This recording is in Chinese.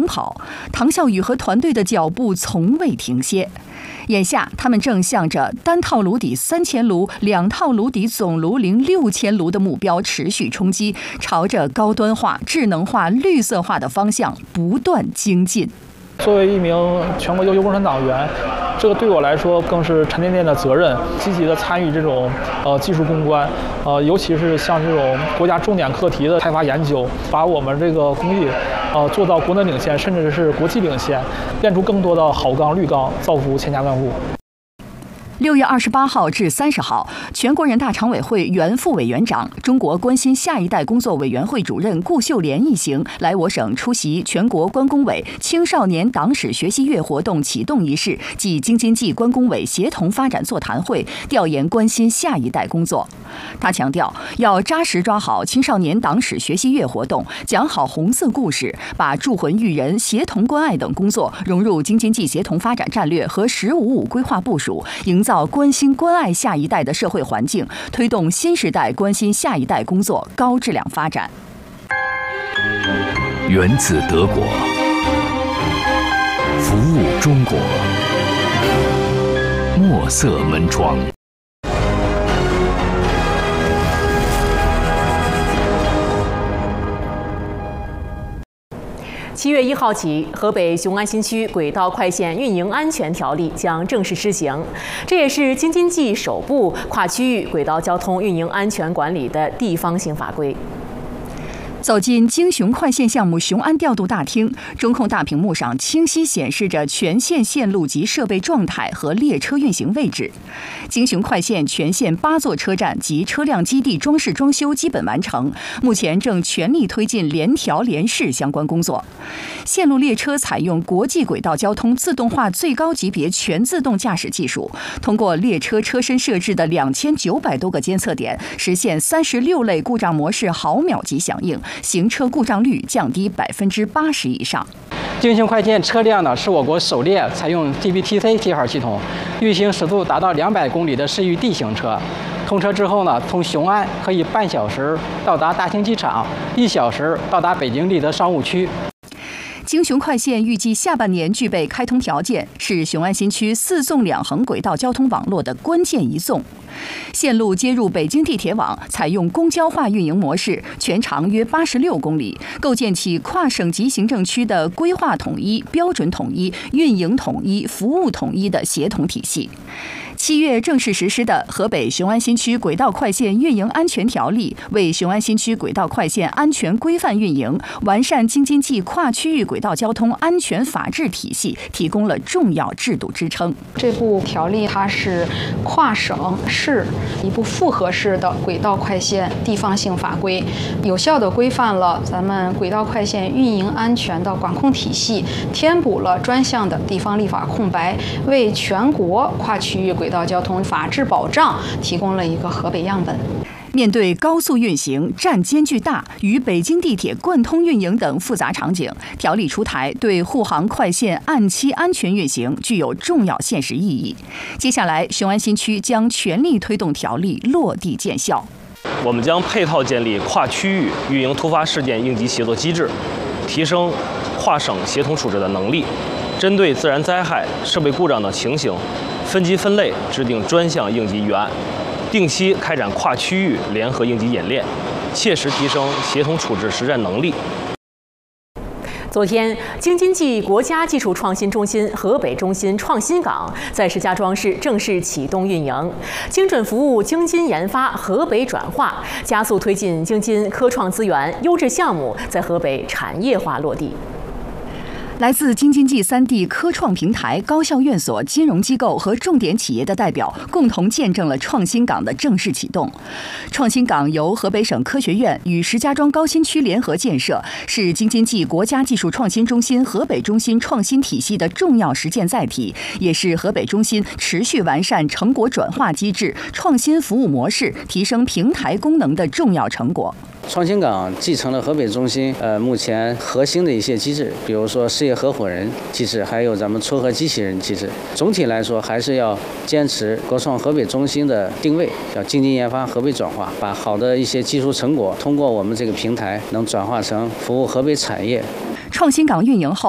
猛跑，唐孝宇和团队的脚步从未停歇。眼下，他们正向着单套炉底3000炉、2套炉底总炉龄6000炉的目标持续冲击，朝着高端化、智能化、绿色化的方向不断精进。 作为一名全国优秀共产党员，这个对我来说更是沉甸甸的责任，积极的参与这种技术攻关，尤其是像这种国家重点课题的开发研究，把我们这个工艺做到国内领先，甚至是国际领先，炼出更多的好钢、绿钢，造福千家万户。 6月28号至30号，全国人大常委会原副委员长、中国关心下一代工作委员会主任顾秀莲一行来我省出席全国关工委青少年党史学习月活动启动仪式暨京津冀关工委协同发展座谈会，调研关心下一代工作。他强调，要扎实抓好青少年党史学习月活动，讲好红色故事，把铸魂育人、协同关爱等工作融入京津冀协同发展战略和“15+5”规划部署，营造关心关爱下一代的社会环境，推动新时代关心下一代工作高质量发展。 源自德国，服务中国，墨色门窗。 7月1号起，河北雄安新区轨道快线运营安全条例将正式施行，这也是京津冀首部跨区域轨道交通运营安全管理的地方性法规。 走进京雄快线项目雄安调度大厅，中控大屏幕上清晰显示着全线线路及设备状态和列车运行位置。京雄快线全线8座车站及车辆基地装饰装修基本完成，目前正全力推进联调联试相关工作。线路列车采用国际轨道交通自动化最高级别全自动驾驶技术，通过列车车身设置的2900多个监测点，实现36类故障模式毫秒级响应，行车故障率降低80%以上。 京雄快线车辆呢是我国首列采用 GPTC 信号系统，运行时速达到200公里的市域 D 型车。通车之后呢，从雄安可以半小时到达大兴机场，1小时到达北京立德商务区。 京雄快线预计下半年具备开通条件，是雄安新区4纵2横轨道交通网络的关键一纵。线路接入北京地铁网，采用公交化运营模式，全长约86公里，构建起跨省级行政区的规划统一、标准统一、运营统一、服务统一的协同体系。7月正式实施的河北雄安新区轨道快线运营安全条例，为雄安新区轨道快线安全规范运营、完善京津冀跨区域轨道交通安全法治体系提供了重要制度支撑。 这部条例它是跨省市一部复合式的轨道快线地方性法规，有效地规范了咱们轨道快线运营安全的管控体系，填补了专项的地方立法空白，为全国跨区域轨道交通法治保障提供了一个河北样本。 面对高速运行、站间距大、与北京地铁贯通运营等复杂场景，条例出台对沪杭快线按期安全运行具有重要现实意义。接下来，雄安新区将全力推动条例落地见效。 我们将配套建立跨区域运营突发事件应急协作机制，提升跨省协同处置的能力，针对自然灾害、设备故障等情形，分级分类制定专项应急预案，定期开展跨区域联合应急演练，切实提升协同处置实战能力。 昨天，京津冀国家技术创新中心河北中心创新港在石家庄市正式启动运营，精准服务京津研发、河北转化，加速推进京津科创资源优质项目在河北产业化落地。 来自京津冀3地科创平台、高校院所、金融机构和重点企业的代表共同见证了创新港的正式启动。创新港由河北省科学院与石家庄高新区联合建设，是京津冀国家技术创新中心河北中心创新体系的重要实践载体，也是河北中心持续完善成果转化机制、创新服务模式、提升平台功能的重要成果。 创新港继承了河北中心目前核心的一些机制，比如说事业合伙人机制，还有咱们撮合机器人机制。总体来说，还是要坚持国创河北中心的定位，叫京津研发、河北转化，把好的一些技术成果通过我们这个平台，能转化成服务河北产业。 创新港运营后，